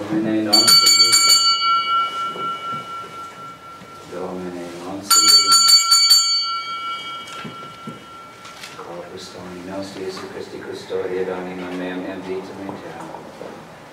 Domine non sum. Domine non sum. Corpus Domini nostri Iesu Christi custodia anima meam et vitam aeternam.